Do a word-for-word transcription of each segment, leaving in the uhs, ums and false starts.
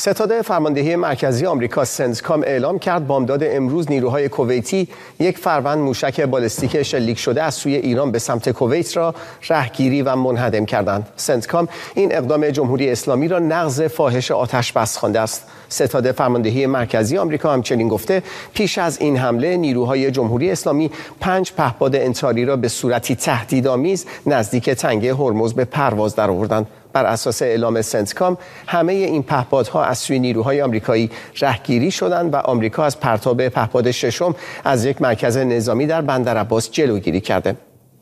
ستاد فرماندهی مرکزی آمریکا سنتکام اعلام کرد بامداد امروز نیروهای کویتی یک فروند موشک بالستیک شلیک شده از سوی ایران به سمت کویت را رهگیری و منهدم کردند. سنتکام این اقدام جمهوری اسلامی را نقض فاحش آتش بس خوانده است. ستاد فرماندهی مرکزی آمریکا همچنین گفته پیش از این حمله نیروهای جمهوری اسلامی پنج پهپاد انتحاری را به صورتی تهدیدآمیز نزدیک تنگه هرمز به پرواز درآوردند. بر اساس اعلام سنتکام همه این پهپادها از سوی نیروهای آمریکایی رهگیری شدند و آمریکا از پرتاب پهپاد ششم از یک مرکز نظامی در بندرعباس جلوگیری کرده.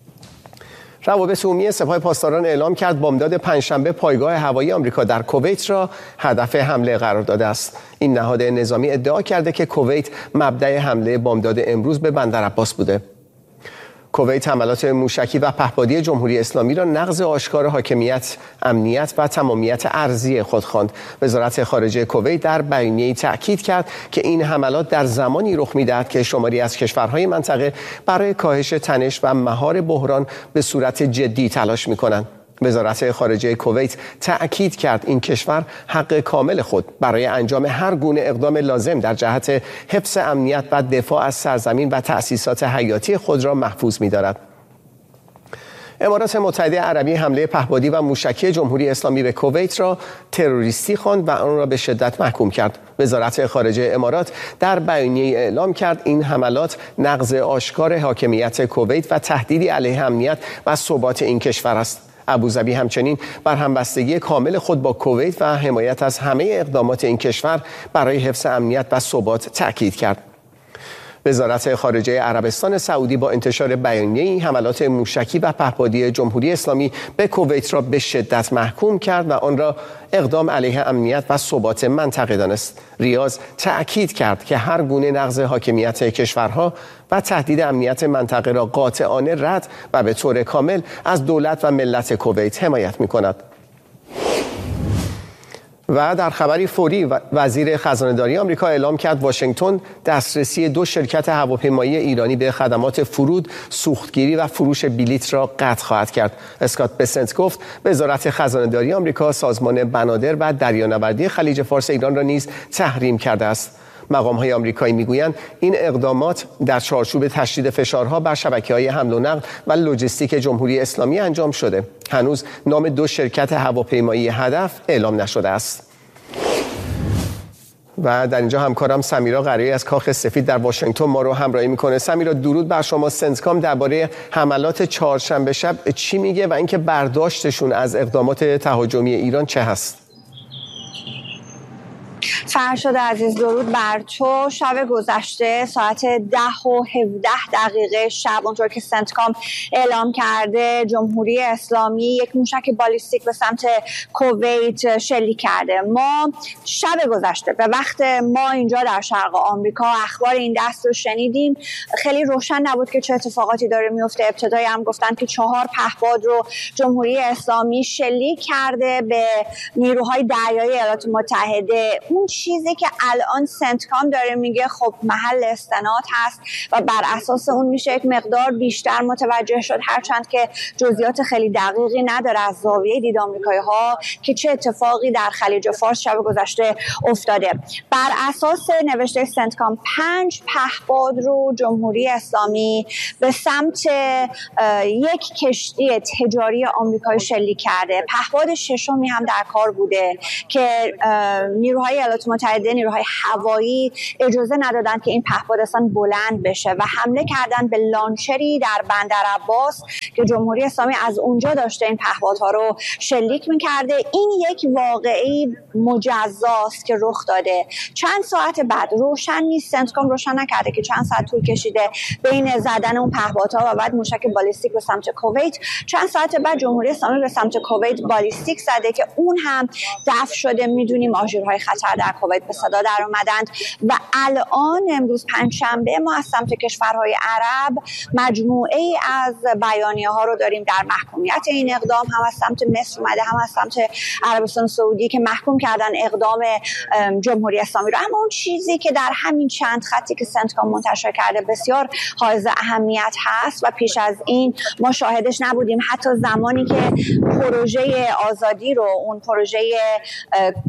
روابط عمومی سپاه پاسداران اعلام کرد بامداد پنجشنبه پایگاه هوایی آمریکا در کویت را هدف حمله قرار داده است. این نهاد نظامی ادعا کرده که کویت مبدأ حمله بامداد امروز به بندرعباس بوده. کویت حملات موشکی و پهپادی جمهوری اسلامی را نقض آشکار حاکمیت، امنیت و تمامیت ارضی خود خواند. وزارت خارجه کویت در بیانیه‌ای تأکید کرد که این حملات در زمانی رخ می‌دهد که شماری از کشورهای منطقه برای کاهش تنش و مهار بحران به صورت جدی تلاش می‌کنند. وزارت خارجه کویت تأکید کرد این کشور حق کامل خود برای انجام هر گونه اقدام لازم در جهت حفظ امنیت و دفاع از سرزمین و تأسیسات حیاتی خود را محفوظ می‌دارد. امارات متحده عربی حمله پهپادی و موشکی جمهوری اسلامی به کویت را تروریستی خواند و آن را به شدت محکوم کرد. وزارت خارجه امارات در بیانیه‌ای اعلام کرد این حملات نقض آشکار حاکمیت کویت و تهدیدی علیه امنیت و ثبات این کشور است. ابوظبی همچنین بر همبستگی کامل خود با کویت و حمایت از همه اقدامات این کشور برای حفظ امنیت و ثبات تأکید کرد. وزارت خارجه عربستان سعودی با انتشار بیانیه‌ای حملات موشکی و پهپادی جمهوری اسلامی به کویت را به شدت محکوم کرد و آن را اقدام علیه امنیت و ثبات منطقه دانست. ریاض تأکید کرد که هر گونه نقض حاکمیت کشورها و تهدید امنیت منطقه را قاطعانه رد و به طور کامل از دولت و ملت کویت حمایت می‌کند. و در خبری فوری وزیر خزانه‌داری آمریکا اعلام کرد واشنگتن دسترسی دو شرکت هواپیمایی ایرانی به خدمات فرود، سوختگیری و فروش بلیط را قطع خواهد کرد. اسکات بسنت گفت وزارت خزانه‌داری آمریکا سازمان بنادر و دریانوردی خلیج فارس ایران را نیز تحریم کرده است. مقام‌های آمریکایی می‌گویند این اقدامات در چارچوب تشدید فشارها بر شبکه‌های حمل و نقل و لوجستیک جمهوری اسلامی انجام شده. هنوز نام دو شرکت هواپیمایی هدف اعلام نشده است. و در اینجا همکارم سمیرا قریایی از کاخ سفید در واشنگتن ما رو همراهی میکنه. سمیرا درود بر شما. سنتکام درباره حملات چهارشنبه شب چی میگه و اینکه برداشتشون از اقدامات تهاجمی ایران چه هست؟ فرشاد عزیز درود بر تو. شب گذشته ساعت ده و هفده دقیقه شب اونطور که سنتکام اعلام کرده جمهوری اسلامی یک موشک بالیستیک به سمت کویت شلیک کرده. ما شب گذشته به وقت ما اینجا در شرق آمریکا اخبار این دست رو شنیدیم. خیلی روشن نبود که چه اتفاقاتی داره میفته. ابتدایی هم گفتن که چهار پهپاد رو جمهوری اسلامی شلیک کرده به نیروهای دریایی ایالات متحده. اون چیزی که الان سنتکام داره میگه خب محل استناد هست و بر اساس اون میشه یک مقدار بیشتر متوجه شد، هرچند که جزئیات خیلی دقیقی نداره از زاویه دید آمریکایی ها که چه اتفاقی در خلیج فارس شب گذشته افتاده. بر اساس نوشته سنتکام پنج پهپاد رو جمهوری اسلامی به سمت یک کشتی تجاری آمریکایی شلیک کرده. پهپاد ششمی هم در کار بوده که نیروهای ایالات متحده، نیروهای هوایی اجازه ندادن که این پهپاد اصلا بلند بشه و حمله کردن به لانچری در بندرعباس که جمهوری اسلامی از اونجا داشته این پهپادها رو شلیک می‌کرده. این یک واقعی مجزاست که رخ داده. چند ساعت بعد روشن نیست، سنتکام روشن نکرده که چند ساعت طول کشیده بین زدن اون پهپادها و بعد موشک بالیستیک به سمت کویت. چند ساعت بعد جمهوری اسلامی به سمت کویت بالیستیک زده که اون هم دفع شده. میدونیم آژیرهای خطر در کویت به صدا در اومدند و الان امروز پنجشنبه ما از سمت کشورهای عرب مجموعه ای از بیانیه ها رو داریم در محکومیت این اقدام. هم از سمت مصر اومده، هم از سمت عربستان سعودی که محکوم کردن اقدام جمهوری اسلامی رو. اما اون چیزی که در همین چند خطی که سنتکام منتشر کرده بسیار حائز اهمیت هست و پیش از این ما شاهدش نبودیم، حتی زمانی که پروژه آزادی رو، اون پروژه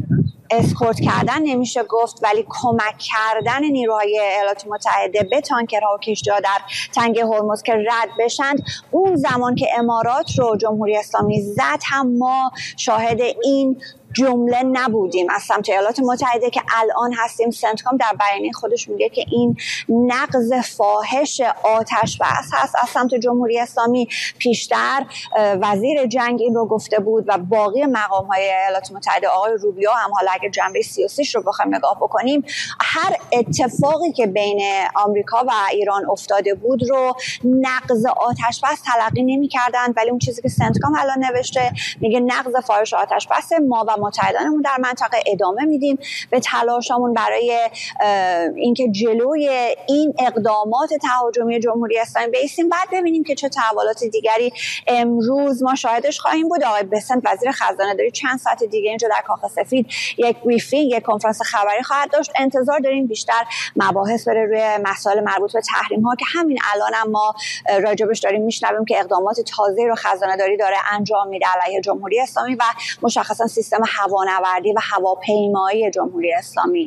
اسکورت کردن نمیشه گفت، ولی کمک کردن نیروهای ایالات متحده به تانکرها و کشتی‌ها در تنگه هرمز که رد بشند. اون زمان که امارات رو جمهوری اسلامی زد هم ما شاهد این جمله نبودیم از سمت ایالات متحده که الان هستیم. سنتکام در بیانیه خودش میگه که این نقض فاحش آتش بس هست از سمت جمهوری اسلامی. پیشتر وزیر جنگ این رو گفته بود و باقی مقام های ایالات متحده، آقای روبیو هم، حالا اگه جنبه سیاسیش رو بخوایم نگاه بکنیم، هر اتفاقی که بین آمریکا و ایران افتاده بود رو نقض آتش بس تلقی نمی‌کردند، ولی اون چیزی که سنتکام الان نوشته میگه نقض فاحش آتش بس. ما و متحدانمون در منطقه ادامه میدیم به تلاشمون برای اینکه جلوی این اقدامات تهاجمی جمهوری اسلامی بایستیم. بعد ببینیم که چه تحولات دیگری امروز ما شاهدش خواهیم بود. آقای بسنت وزیر خزانه داری چند ساعت دیگه اینجا در کاخ سفید یک بریفینگ، یک کنفرانس خبری خواهد داشت. انتظار داریم بیشتر مباحث بره روی مسائل مربوط به تحریم ها که همین الان هم ما راجبش داریم میشنویم که اقدامات تازه‌ای رو خزانه داری داره انجام میده علیه جمهوری اسلامی و مشخصا سیستم هوانوردی و هواپیمایی جمهوری اسلامی.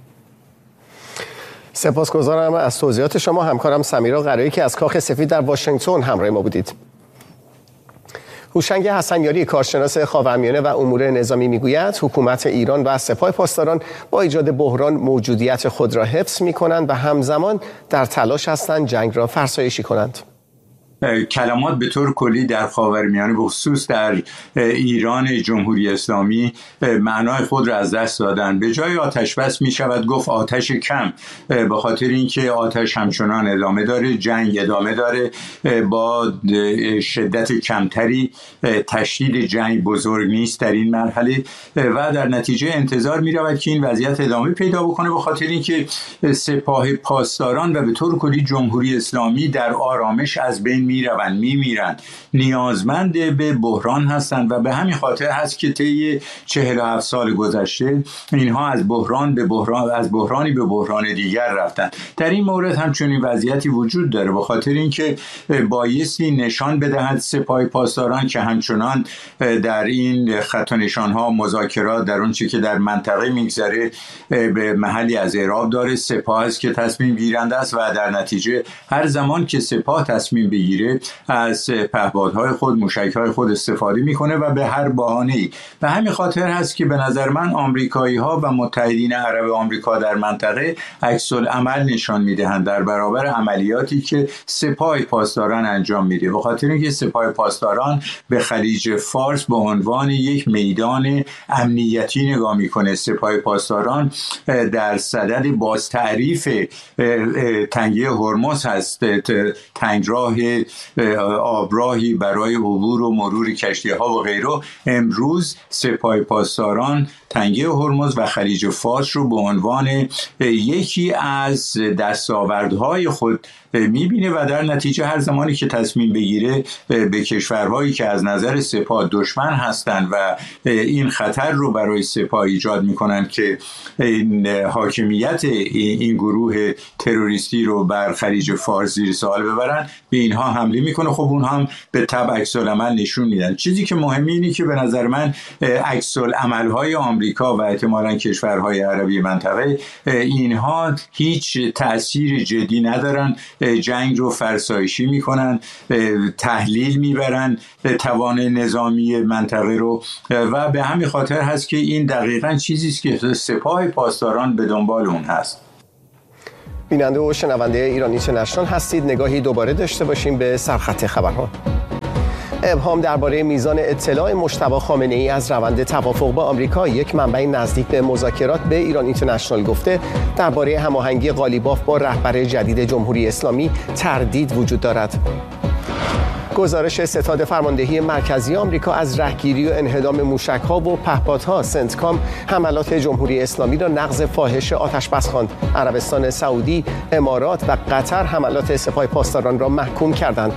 سپاسگزارم از توضیحات شما. همکارم سمیرا قرایی که از کاخ سفید در واشنگتن همراه ما بودید. هوشنگ حسنیاری، کارشناس خاورمیانه و امور نظامی، میگوید حکومت ایران و سپاه پاسداران با ایجاد بحران موجودیت خود را حفظ می‌کنند و همزمان در تلاش هستند جنگ را فرسایشی کنند. کلمات به طور کلی در خاورمیانه به خصوص در ایران جمهوری اسلامی معنای خود را از دست دادن. به جای آتش بس می شود گفت آتش کم، به خاطر اینکه آتش همچنان ادامه داره، جنگ ادامه داره، با شدت کمتری. تشدید جنگ بزرگ نیست در این مرحله و در نتیجه انتظار می رود که این وضعیت ادامه پیدا بکنه، به خاطر اینکه سپاه پاسداران و به طور کلی جمهوری اسلامی در آرامش از بین میروند، میمیرند، نیازمند به بحران هستند و به همین خاطر هست که طی چهل و هفت سال گذشته اینها از بحران به بحران، از بحرانی به بحران دیگر رفتند. در این مورد همچنین وضعیتی وجود داره، به خاطر اینکه بایستی نشان بدهد سپاه پاسداران که همچنان در این خط و نشان‌ها مذاکرات در اون چیزی که در منطقه میگذره به محلی از اعراب داره. سپاه است که تصمیم گیرنده است و در نتیجه هر زمان که سپاه تصمیم بگیره از پهپادهای خود، موشک‌های خود استفاده میکنه و به هر بهانه‌ای. به همین خاطر هست که به نظر من آمریکایی‌ها و متحدین عرب آمریکا در منطقه عکس العمل نشان میدهند در برابر عملیاتی که سپاه پاسداران انجام میده، به خاطر اینکه سپاه پاسداران به خلیج فارس به عنوان یک میدان امنیتی نگاه میکنه. سپاه پاسداران در صدد باز تعریف تنگه هرمز هست، تنگراه آبراهی برای عبور و مرور کشتی‌ها و غیره. امروز سپاه پاسداران تنگه هرمز و خلیج فارس رو به عنوان یکی از دستاوردهای خود میبینه و در نتیجه هر زمانی که تصمیم بگیره به کشورهایی که از نظر سپاه دشمن هستند و این خطر رو برای سپاه ایجاد میکنن که این حاکمیت این گروه تروریستی رو بر خلیج فارس زیر سوال ببرن، به اینها حمله میکنه. خب اون هم به تبع عکس العمل نشون میدن. چیزی که مهمه اینه که به نظر من عکس العمل‌های آمریکا و احتمالاً کشورهای عربی منطقه اینها هیچ تأثیر جدی ندارن، جنگ رو فرسایشی میکنن، تحلیل میبرن توان نظامی منطقه رو و به همین خاطر هست که این دقیقاً چیزی است که سپاه پاسداران به دنبال اون هست. بیننده و شنونده ایران اینترنشنال هستید. نگاهی دوباره داشته باشیم به سرخط خبرها. ابهام درباره میزان اطلاع مجتبی خامنه‌ای از روند توافق با آمریکا. یک منبع نزدیک به مذاکرات به ایران اینترنشنال گفته درباره هماهنگی قالیباف با رهبر جدید جمهوری اسلامی تردید وجود دارد. گزارش ستاد فرماندهی مرکزی آمریکا از رهگیری و انهدام موشک‌ها و پهپادها. سنتکام حملات جمهوری اسلامی را نقض فاحش آتش‌بس خواند. عربستان سعودی، امارات و قطر حملات سپاه پاسداران را محکوم کردند.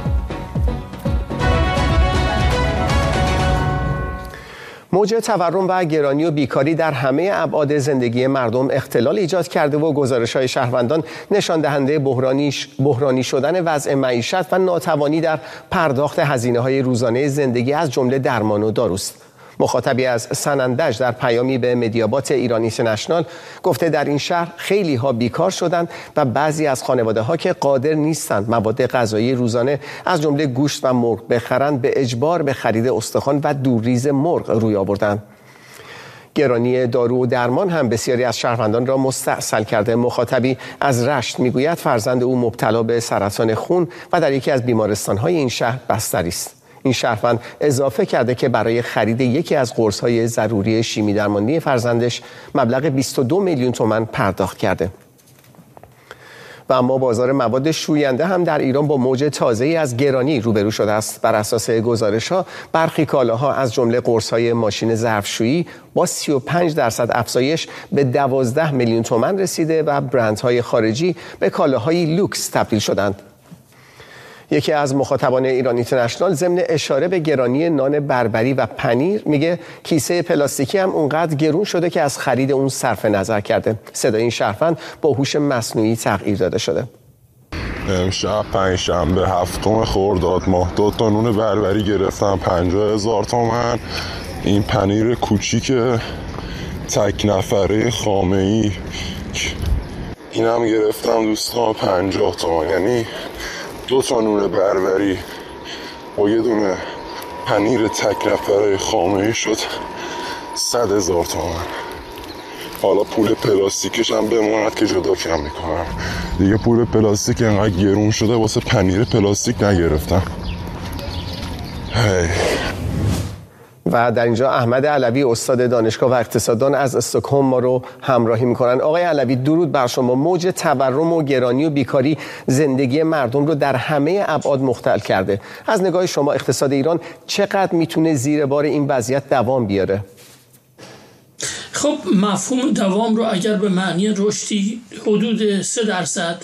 موج تورم و گرانی و بیکاری در همه ابعاد زندگی مردم اختلال ایجاد کرده و گزارش‌های شهروندان نشان دهنده بحرانی شدن وضع معیشت و ناتوانی در پرداخت هزینه‌های روزانه زندگی از جمله درمان و داروست. مخاطبی از سنندج در پیامی به مدیابات ایران اینترنشنال گفته در این شهر خیلی ها بیکار شدند و بعضی از خانواده ها که قادر نیستند مواد غذایی روزانه از جمله گوشت و مرغ بخرند به اجبار به خرید استخوان و دورریز مرغ روی آوردند. گرانی دارو و درمان هم بسیاری از شهروندان را مستعصل کرده. مخاطبی از رشت میگوید فرزند او مبتلا به سرطان خون و در یکی از بیمارستان‌های این شهر بستری است. این شهروند اضافه کرده که برای خرید یکی از قرص‌های ضروری شیمی درمانی فرزندش مبلغ بیست و دو میلیون تومان پرداخت کرده. و اما بازار مواد شوینده هم در ایران با موج تازه‌ای از گرانی روبرو شده است. بر اساس گزارش‌ها برخی کالاها از جمله قرص‌های ماشین ظرفشویی با سی و پنج درصد افزایش به دوازده میلیون تومان رسیده و برندهای خارجی به کالاهای لوکس تبدیل شدند. یکی از مخاطبان ایران اینترنشنال ضمن اشاره به گرانی نان بربری و پنیر میگه کیسه پلاستیکی هم اونقدر گرون شده که از خرید اون صرف نظر کرده. صدای این شهروند با هوش مصنوعی تغییر داده شده. امشب پنجشنبه هفتم خرداد ماه دو تا نون بربری گرفتم پنجاه هزار تومان. این پنیر کوچیک تک نفره خامه‌ای اینم گرفتم دوستان پنجاه تومان. یعنی دو تا نون بربری با یه دونه پنیر تک نفره خامه‌ای شد صد هزار تومان. حالا پول پلاستیکش هم بماند که جدا کم میکنم. دیگه پول پلاستیک انقدر گرون شده واسه پنیر پلاستیک نگرفتم. هی. و در اینجا احمد علوی استاد دانشگاه و اقتصاددان از استکهلم ما رو همراهی میکنن. آقای علوی درود بر شما. موج تورم و گرانی و بیکاری زندگی مردم رو در همه ابعاد مختل کرده. از نگاه شما اقتصاد ایران چقدر میتونه زیر بار این وضعیت دوام بیاره؟ خب مفهوم دوام رو اگر به معنی رشدی حدود سه درصد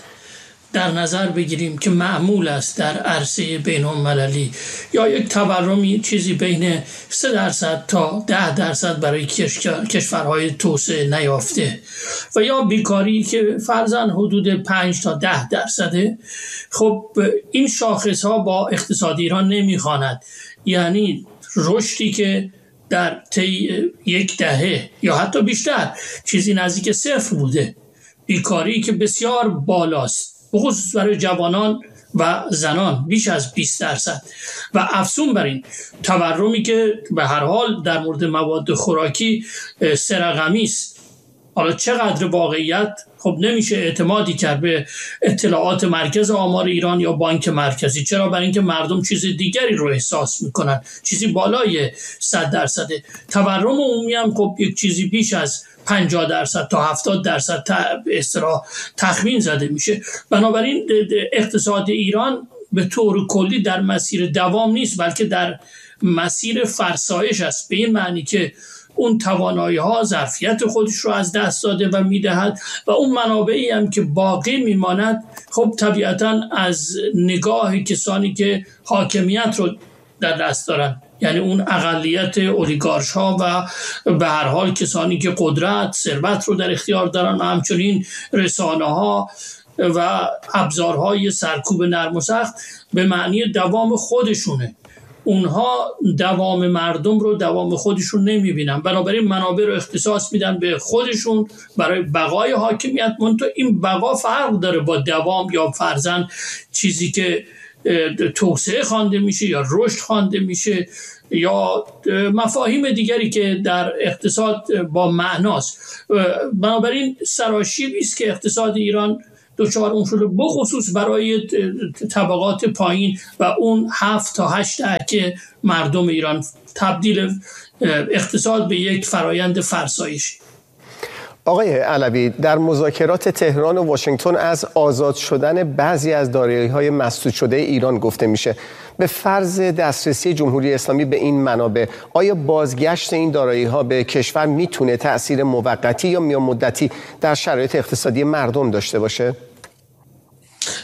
در نظر بگیریم که معمول است در عرصه بین المللی یا یک تورمی چیزی بین سه درصد تا ده درصد برای کشورهای توسعه نیافته و یا بیکاری که فرضاً حدود پنج تا ده درصده، خب این شاخص ها با اقتصاد ایران نمیخواند. یعنی رشدی که در طی یک دهه یا حتی بیشتر چیزی نزدیک صفر بوده، بیکاری که بسیار بالاست بخصوص برای جوانان و زنان بیش از بیست درصد و افزون بر این تورمی که به هر حال در مورد مواد خوراکی سه رقمی است. حالا چقدر واقعیت خب نمیشه اعتمادی کرد به اطلاعات مرکز آمار ایران یا بانک مرکزی. چرا؟ برای اینکه مردم چیز دیگری رو احساس میکنن، چیزی بالای صد درصده. تورم عمومی هم خب یک چیزی بیش از پنجاه درصد تا هفتاد درصد به اصطلاح تخمین زده میشه. بنابراین اقتصاد ایران به طور کلی در مسیر دوام نیست بلکه در مسیر فرسایش است، به این معنی که اون توانایی ها ظرفیت خودش رو از دست داده و میدهد و اون منابعی هم که باقی میماند خب طبیعتا از نگاه کسانی که حاکمیت رو در دست دارن، یعنی اون اقلیت اولیگارش ها و به هر حال کسانی که قدرت ثروت رو در اختیار دارن و همچنین رسانه ها و ابزارهای سرکوب نرم و سخت به معنی دوام خودشونه. اونها دوام مردم رو دوام خودشون نمیبینن، بنابراین منابع رو اختصاص میدن به خودشون برای بقای حاکمیت. منتها این بقا فرق داره با دوام یا فرضاً چیزی که توسعه خوانده میشه یا رشد خوانده میشه یا مفاهیم دیگری که در اقتصاد با معناست. بنابراین سراشیبی است که اقتصاد ایران دچار اون شده، بخصوص برای طبقات پایین و اون هفت تا هشت دهه مردم ایران، تبدیل اقتصاد به یک فرایند فرسایشی. آقای علوی، در مذاکرات تهران و واشنگتن از آزاد شدن بعضی از دارایی‌های مسدود شده ایران گفته میشه. به فرض دسترسی جمهوری اسلامی به این منابع، آیا بازگشت این دارایی‌ها به کشور میتونه تأثیر موقتی یا میانمدتی در شرایط اقتصادی مردم داشته باشه؟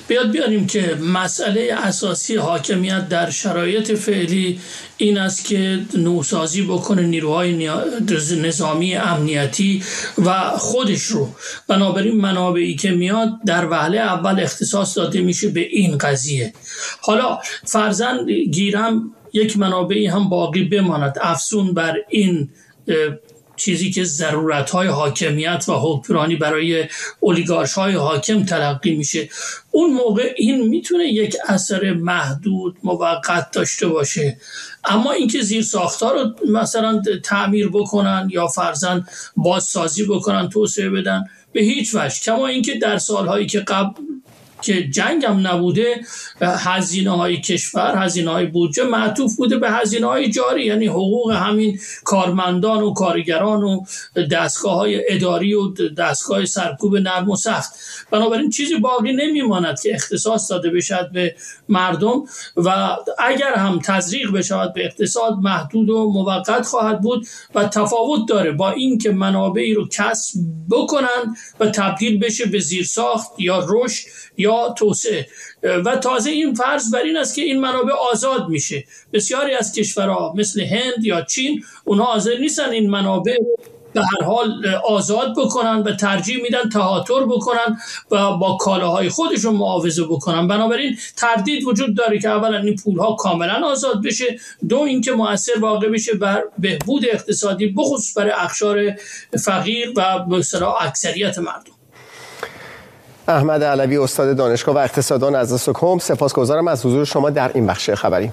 بیاد بیاریم که مسئله اساسی حاکمیت در شرایط فعلی این است که نوسازی بکنه نیروهای نظامی امنیتی و خودش رو. بنابراین منابعی که میاد در وهله اول اختصاص داده میشه به این قضیه. حالا فرضاً گیرم یک منابعی هم باقی بماند افزون بر این چیزی که ضرورت‌های حاکمیت و حکمرانی برای اولیگارش‌های حاکم تلقی میشه، اون موقع این میتونه یک اثر محدود موقت داشته باشه. اما اینکه زیر ساختار رو مثلا تعمیر بکنن یا فرضاً بازسازی بکنن، توسعه بدن، به هیچ وجه. کما اینکه در سالهایی که قبل که جنگ هم نبوده، هزینه های کشور، هزینه های بودجه معطوف بوده به هزینه های جاری، یعنی حقوق همین کارمندان و کارگران و دستگاه های اداری و دستگاه سرکوب نرم و سخت. بنابراین چیزی باقی نمیماند که اختصاص داده بشود به مردم و اگر هم تزریق بشود به اقتصاد محدود و موقت خواهد بود و تفاوت داره با این که منابعی رو کسب بکنن و تبدیل بشه به زیرساخت یا رشد یا توسعه. و تازه این فرض بر این است که این منابع آزاد میشه. بسیاری از کشورها مثل هند یا چین اونها حاضر نیستن این منابع به هر حال آزاد بکنن و ترجیح میدن تهاتر بکنن و با کالاهای خودشون معاوضه بکنن. بنابراین تردید وجود داره که اولا این پولها کاملا آزاد بشه، دو اینکه مؤثر واقع بشه بر بهبود اقتصادی بخصوص برای اقشار فقیر و به اصطلاح اکثریت مردم. احمد علوی، استاد دانشگاه و اقتصاددان از استکهلم، سپاسگزارم از حضور شما در این بخش خبری.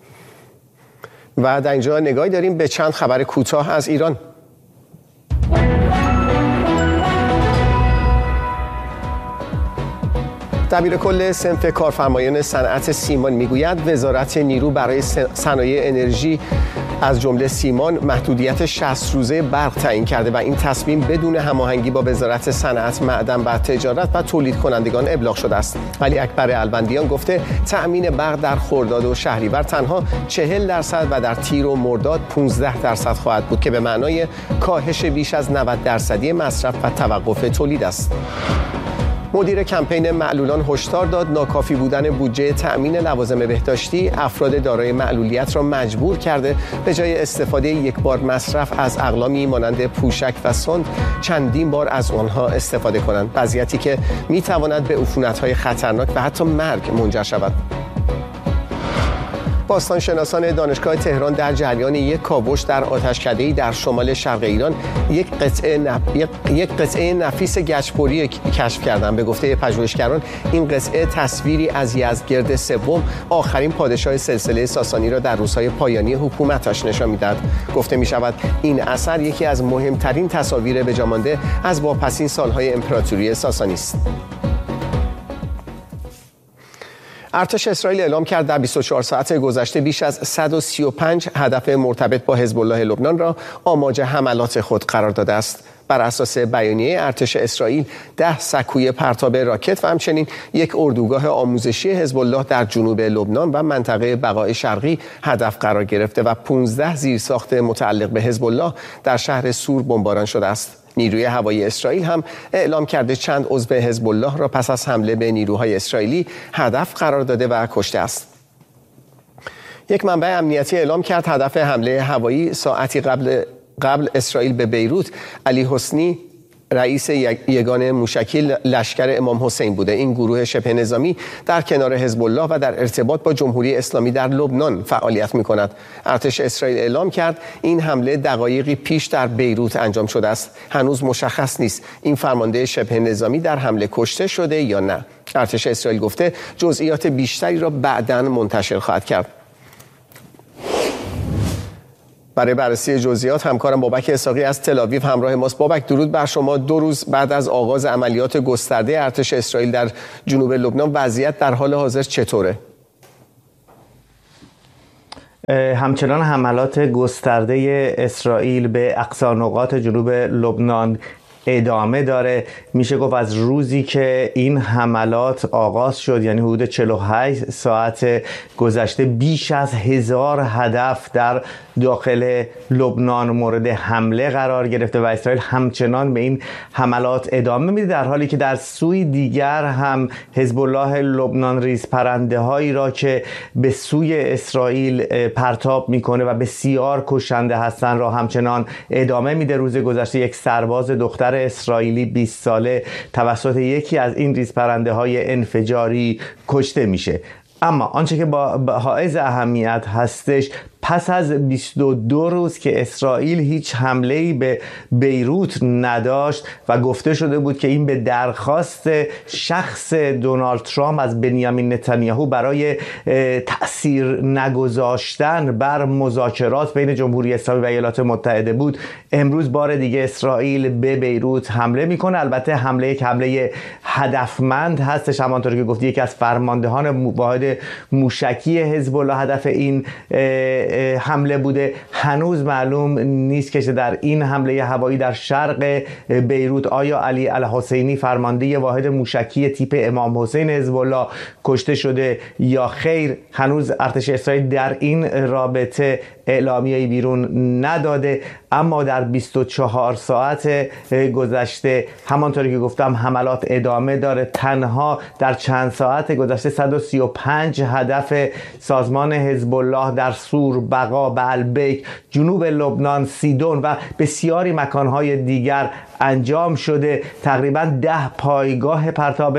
و در اینجا نگاهی داریم به چند خبر کوتاه از ایران. دبیر کل صنف کارفرمایان صنعت سیمان میگوید وزارت نیرو برای صنایع انرژی از جمله سیمان محدودیت شصت روزه برق تعیین کرده و این تصمیم بدون هماهنگی با وزارت صنعت، معدن و تجارت و تولید کنندگان ابلاغ شده است. ولی اکبر الوندیان گفته تأمین برق در خرداد و شهریور تنها چهل درصد و در تیر و مرداد پانزده درصد خواهد بود که به معنای کاهش بیش از نود درصدی مصرف و توقف تولید است. مدیر کمپین معلولان هشدار داد ناکافی بودن بودجه تأمین لوازم بهداشتی افراد دارای معلولیت را مجبور کرده به جای استفاده یک بار مصرف از اقلامی مانند پوشک و سند چندین بار از آنها استفاده کنند، وضعیتی که میتواند به عفونت‌های خطرناک و حتی مرگ منجر شود. باستانشناسان دانشگاه تهران در جریان یک کاوش در آتشکده‌ای در شمال شرق ایران یک قطعه نف... یک قطعه نفیس گچ‌بری کشف کردند. به گفته پژوهشگران این قطعه تصویری از یزدگرد سوم، آخرین پادشاه سلسله ساسانی را در روزهای پایانی حکومتش نشان می‌دهد. گفته می‌شود این اثر یکی از مهمترین تصاویر بجامانده از واپسین سالهای امپراتوری ساسانی است. ارتش اسرائیل اعلام کرد در بیست و چهار ساعت گذشته بیش از صد و سی و پنج هدف مرتبط با حزب الله لبنان را آماج حملات خود قرار داده است. بر اساس بیانیه ارتش اسرائیل ده سکوی پرتاب راکت و همچنین یک اردوگاه آموزشی حزب الله در جنوب لبنان و منطقه بقاء شرقی هدف قرار گرفته و پانزده زیرساخت متعلق به حزب الله در شهر سور بمباران شده است. نیروی هوایی اسرائیل هم اعلام کرده چند عضو حزب الله را پس از حمله به نیروهای اسرائیلی هدف قرار داده و کشته است. یک منبع امنیتی اعلام کرد هدف حمله هوایی ساعتی قبل قبل اسرائیل به بیروت علی حسنی، رئیس یگان موشکی لشکر امام حسین بوده. این گروه شبه نظامی در کنار حزب الله و در ارتباط با جمهوری اسلامی در لبنان فعالیت می‌کند. ارتش اسرائیل اعلام کرد این حمله دقایقی پیش در بیروت انجام شده است. هنوز مشخص نیست این فرمانده شبه نظامی در حمله کشته شده یا نه. ارتش اسرائیل گفته جزئیات بیشتری را بعداً منتشر خواهد کرد. برای بررسی جزئیات همکارم بابک اسحاقی از تل‌آویو همراه ماست. بابک، درود بر شما. دو روز بعد از آغاز عملیات گسترده ارتش اسرائیل در جنوب لبنان وضعیت در حال حاضر چطوره؟ همچنان حملات گسترده اسرائیل به اقصا نقاط جنوب لبنان ادامه داره. میشه گفت از روزی که این حملات آغاز شد، یعنی حدود چهل و هشت ساعت گذشته، بیش از هزار هدف در داخل لبنان مورد حمله قرار گرفته و اسرائیل همچنان به این حملات ادامه میده، در حالی که در سوی دیگر هم حزب الله لبنان ریز پرنده هایی را که به سوی اسرائیل پرتاب میکنه و بسیار کشنده هستن را همچنان ادامه میده. روز گذشته یک سرباز دختر اسرائیلی بیست ساله توسط یکی از این ریز پرنده های انفجاری کشته میشه. اما آنچه که با حائز اهمیت هستش، پس از بیست و دو روز که اسرائیل هیچ حمله‌ای به بیروت نداشت و گفته شده بود که این به درخواست شخص دونالد ترامپ از بنیامین نتانیاهو برای تأثیر نگذاشتن بر مذاکرات بین جمهوری اسلامی و ایالات متحده بود، امروز بار دیگه اسرائیل به بیروت حمله میکنه. البته حمله یک حمله هدفمند هستش، همانطور که گفتی یکی از فرماندهان واحد موشکی حزب الله هدف این حمله بوده. هنوز معلوم نیست که در این حمله هوایی در شرق بیروت آیا علی الحسینی فرمانده واحد موشکی تیپ امام حسین حزب الله کشته شده یا خیر. هنوز ارتش اسرائیل در این رابطه اعلامیه‌ای بیرون نداده، اما در بیست و چهار ساعت گذشته همانطوری که گفتم حملات ادامه داره. تنها در چند ساعت گذشته صد و سی و پنج هدف سازمان حزب الله در سور، بقا، بعلبک، جنوب لبنان، سیدون و بسیاری مکانهای دیگر انجام شده. تقریبا ده پایگاه پرتاب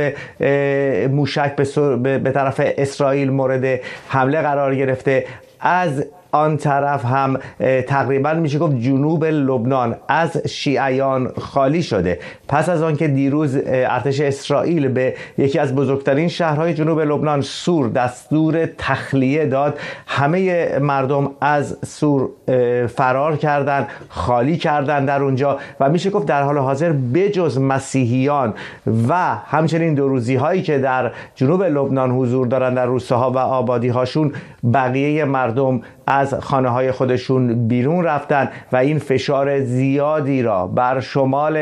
موشک به طرف اسرائیل مورد حمله قرار گرفته. از آن طرف هم تقریبا میشه گفت جنوب لبنان از شیعیان خالی شده. پس از آن که دیروز ارتش اسرائیل به یکی از بزرگترین شهرهای جنوب لبنان، سور، دستور تخلیه داد، همه مردم از سور فرار کردند، خالی کردند در اونجا و میشه گفت در حال حاضر بجز مسیحیان و همچنین دو روزی هایی که در جنوب لبنان حضور دارن در روستاها و آبادی هاشون، بقیه مردم از خانه های خودشون بیرون رفتن و این فشار زیادی را بر شمال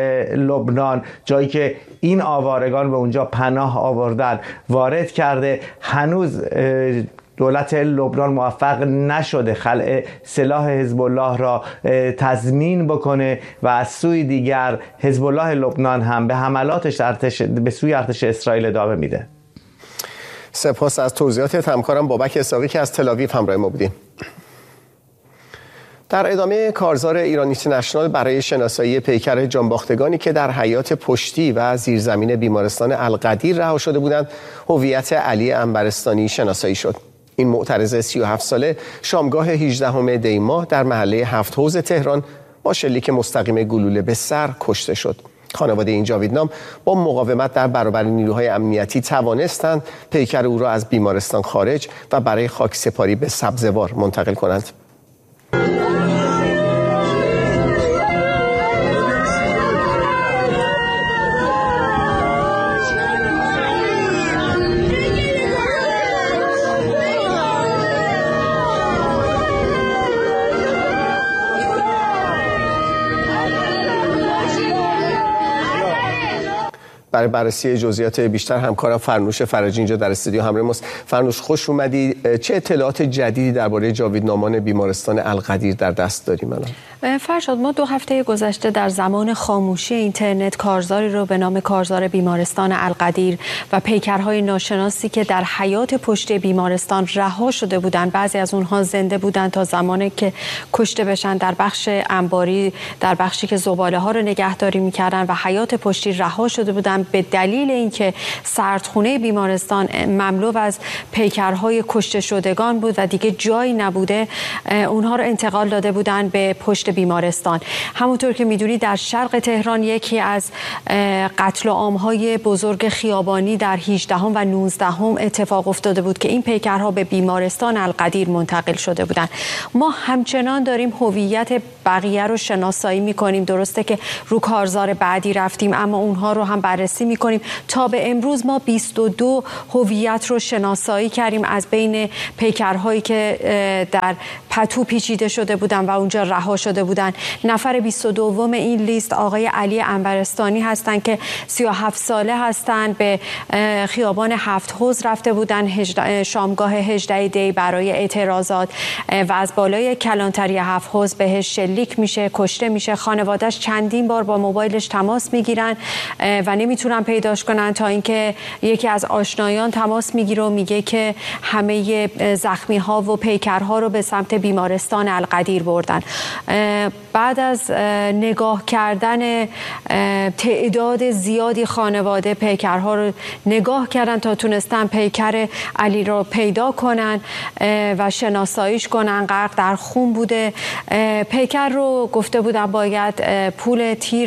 لبنان، جایی که این آوارگان به اونجا پناه آوردن، وارد کرده. هنوز دولت لبنان موفق نشده خلع سلاح حزب الله را تضمین بکنه و از سوی دیگر حزب الله لبنان هم به حملاتش ارتش به سوی ارتش اسرائیل ادامه میده. سپاس از توضیحاتت همکارم بابک اسحاقی که از تل آویو همراه ما بودیم. در ادامه کارزار ایران اینترنشنال برای شناسایی پیکر جانباختگانی که در حیات پشتی و زیرزمین بیمارستان القدیر رها شده بودند، هویت علی انبرستانی شناسایی شد. این معترض سی و هفت ساله شامگاه هجدهم دی ماه در محله هفت حوض تهران با شلیک مستقیم گلوله به سر کشته شد. خانواده این جاویدنام با مقاومت در برابر نیروهای امنیتی توانستند پیکر او را از بیمارستان خارج و برای خاکسپاری به سبزوار منتقل کنند. برای بررسی جزئیات بیشتر همکارم فرنوش فرجی اینجا در استودیو همراه ماست. فرنوش، خوش اومدی. چه اطلاعات جدیدی درباره جاویدنامان بیمارستان القدیر در دست داریم الان؟ فرشاد، ما دو هفته گذشته در زمان خاموشی اینترنت کارزاری رو به نام کارزار بیمارستان القدیر و پیکرهای ناشناسی که در حیات پشت بیمارستان رها شده بودند، بعضی از اونها زنده بودند تا زمانی که کشته بشن، در بخش انباری، در بخشی که زباله ها رو نگهداری میکردن و حیات پشتی رها شده بودند به دلیل اینکه سردخونه بیمارستان مملو از پیکرهای کشته شدگان بود و دیگه جایی نبوده، اونها رو انتقال داده بودن به پشت بیمارستان. همونطور که میدونی در شرق تهران یکی از قتل عام‌های بزرگ خیابانی در هجدهم و نوزدهم اتفاق افتاده بود که این پیکرها به بیمارستان القدیر منتقل شده بودن. ما همچنان داریم هویت بقیه رو شناسایی میکنیم. درسته که رو کارزار بعدی رفتیم، اما اونها رو هم بررسی بررسی میکنیم. تا به امروز ما بیست و دو هویت رو شناسایی کردیم از بین پیکرهایی که در پتو پیچیده شده بودن و اونجا رها شده بودن. نفر بیست و دوم این لیست آقای علی عنبرستانی هستند که سی و هفت ساله هستند. به خیابان هفت حوض رفته بودن شامگاه هجده دی برای اعتراضات و از بالای کلانتری هفت حوض بهش شلیک میشه، کشته میشه. خانواده‌اش چندین بار با موبایلش تماس میگیرن و نمیتونن پیداش کنن تا اینکه یکی از آشنایان تماس میگیره و میگه که همه زخمی ها و پیکرها رو به سمت بیمارستان القدیر بردن. بعد از نگاه کردن تعداد زیادی خانواده پیکرها رو نگاه کردن تا تونستن پیکر علی رو پیدا کنن و شناساییش کنن. غرق در خون بوده. پیکر رو گفته بودن باید پول تیر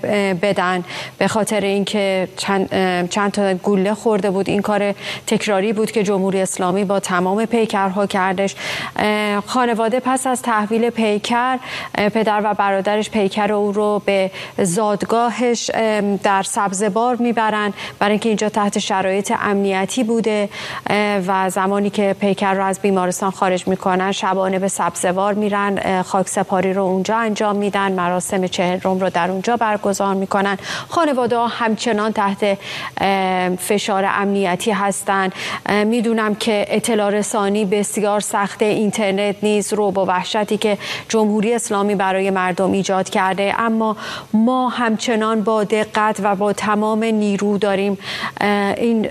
بدن به خاطر اینکه چند, چند تا گوله خورده بود. این کار تکراری بود که جمهوری اسلامی با تمام پیکرها کردش. خانواده پس از تحویل پیکر، پدر و برادرش پیکر او رو به زادگاهش در سبزوار میبرن برای اینکه اینجا تحت شرایط امنیتی بوده و زمانی که پیکر رو از بیمارستان خارج میکنن شبانه به سبزوار میرن، خاک سپاری رو اونجا انجام میدن، مراسم چهلم رو در اونجا برگزار میکنن. خانواده ها همچنان تحت فشار امنیتی هستن. میدونم که اطلاع رسانی بسیار سخت، اینترنت نیز رو با وحشتی که جمهوری اسلامی برای مردم ایجاد کرده، اما ما همچنان با دقت و با تمام نیرو داریم این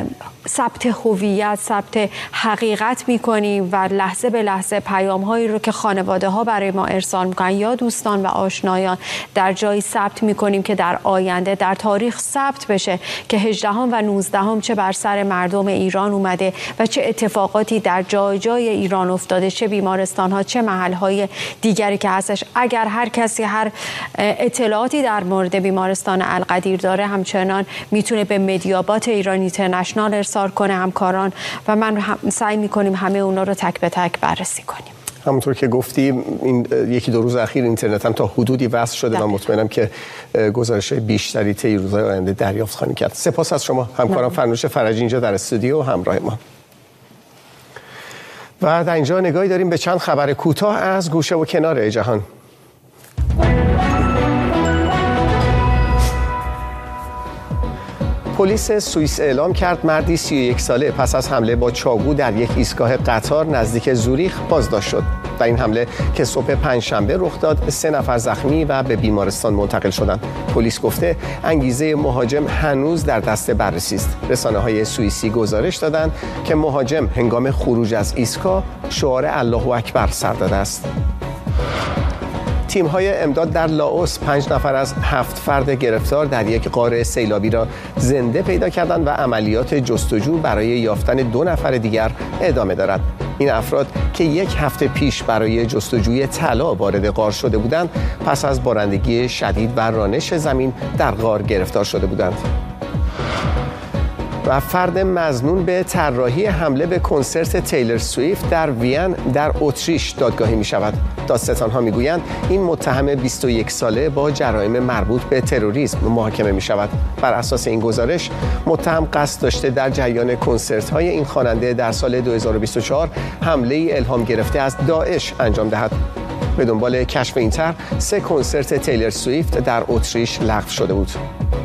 ثبت هویت، ثبت حقیقت میکنیم و لحظه به لحظه پیام هایی رو که خانواده ها برای ما ارسال میکنن یا دوستان و آشنایان در جایی ثبت میکنیم که در آینده در تاریخ ثبت بشه که هجدهم و نوزدهم چه بر سر مردم ایران اومده و چه اتفاقاتی در جای جای ایران افتاده، چه بیمارستان ها، چه محل های دیگری که هستش. اگر هر کسی هر اطلاعاتی در مورد بیمارستان القدیر داره همچنان میتونه به مدیابات ایران اینترنشنال ارسال کنه همکاران و من هم سعی میکنیم همه اونا رو تک به تک بررسی کنیم. همونطور که گفتیم این یکی دو روز اخیر اینترنت هم تا حدودی وصل شده و مطمئنم که گزارش بیشتری طی روزهای آینده دریافت خواهیم کرد. سپاس از شما همکاران. فرنوش فرجی اینجا در استودیو همراه ما. و در اینجا نگاهی داریم به چند خبر کوتاه از گوشه و کنار جهان. پلیس سوئیس اعلام کرد مردی سی و یک ساله پس از حمله با چاقو در یک ایستگاه قطار نزدیک زوریخ بازداشت شد. در این حمله که صبح پنجشنبه رخ داد، سه نفر زخمی و به بیمارستان منتقل شدند. پلیس گفته انگیزه مهاجم هنوز در دست بررسی است. رسانه‌های سوئیسی گزارش دادند که مهاجم هنگام خروج از ایستگاه شعار الله اکبر سر داده است. تیم‌های امداد در لاوس پنج نفر از هفت فرد گرفتار در یک غار سیلابی را زنده پیدا کردند و عملیات جستجو برای یافتن دو نفر دیگر ادامه دارد. این افراد که یک هفته پیش برای جستجوی طلا وارد غار شده بودند، پس از بارندگی شدید و رانش زمین در غار گرفتار شده بودند. و فرد مظنون به طراحی حمله به کنسرت تیلر سویفت در وین در اتریش دادگاهی می شود. دادستان‌ها می گویند این متهم بیست و یک ساله با جرایم مربوط به تروریسم محاکمه می شود. بر اساس این گزارش متهم قصد داشته در جریان کنسرت‌های این خواننده در سال دو هزار و بیست و چهار حمله ای الهام گرفته از داعش انجام دهد. به دنبال کشف این طرح سه کنسرت تیلر سویفت در اتریش لغو شده بود.